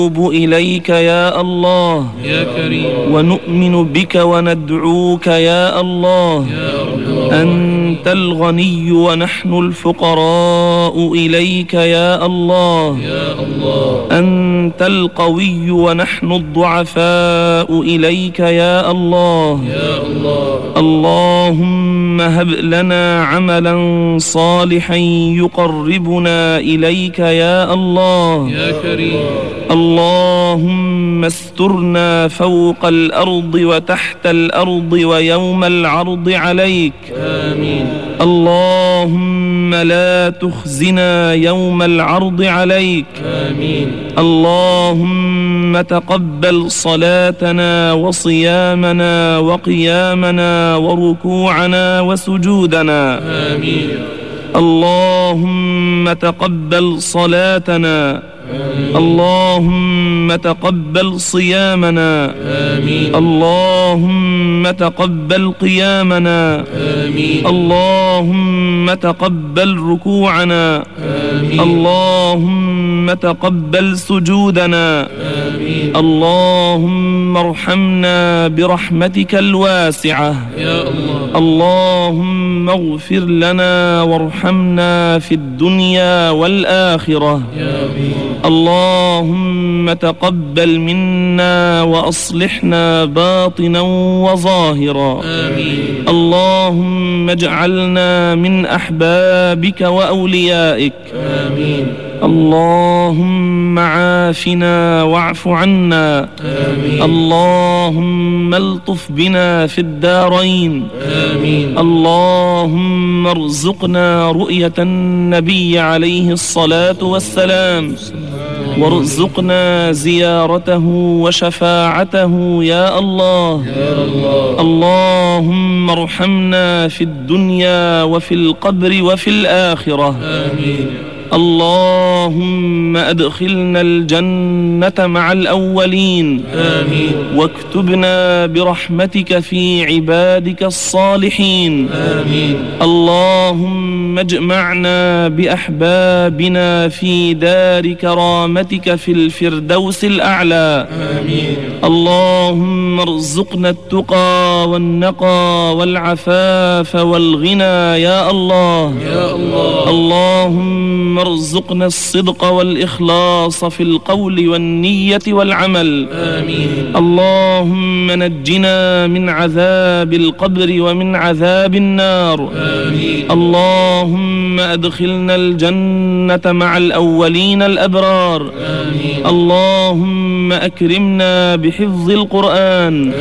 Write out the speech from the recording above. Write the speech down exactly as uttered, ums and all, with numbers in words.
ونتوب إليك يا الله يا كريم، ونؤمن بك وندعوك يا الله يا رب. أنت الغني ونحن الفقراء إليك يا الله يا الله. أنت القوي ونحن الضعفاء إليك يا الله يا الله. اللهم هب لنا عملا صالحا يقربنا إليك يا الله يا كريم. اللهم استرنا فوق الأرض وتحت الأرض ويوم العرض عليك. آمين. اللهم لا تخزنا يوم العرض عليك. آمين. اللهم تقبل صلاتنا وصيامنا وقيامنا وركوعنا وسجودنا. آمين. اللهم تقبل صلاتنا. آمين. اللهم تقبل صيامنا. آمين. اللهم تقبل قيامنا. آمين. اللهم تقبل ركوعنا. آمين. اللهم تقبل سجودنا. آمين. اللهم ارحمنا برحمتك الواسعة. يا الله. اللهم اغفر لنا وارحمنا في الدنيا والآخرة. يا آمين. اللهم تقبل منا وأصلحنا باطنا وظاهرا. آمين. اللهم اجعلنا من أحبابك وأوليائك. آمين. اللهم عافنا واعف عنا. آمين. اللهم الطف بنا في الدارين. آمين. اللهم ارزقنا رؤية النبي عليه الصلاة والسلام، وارزقنا زيارته وشفاعته يا الله. يا الله. اللهم ارحمنا في الدنيا وفي القبر وفي الآخرة. آمين. اللهم أدخلنا الجنة مع الأولين. آمين. واكتبنا برحمتك في عبادك الصالحين. آمين. اللهم اجمعنا بأحبابنا في دار كرامتك في الفردوس الأعلى. آمين. اللهم ارزقنا التقى والنقى والعفاف والغنى يا الله. يا الله. اللهم ارزقنا الصدق والإخلاص في القول والنية والعمل. آمين. اللهم نجنا من عذاب القبر ومن عذاب النار. آمين. اللهم أدخلنا الجنة مع الأولين الأبرار. آمين. اللهم أكرمنا بحفظ القرآن.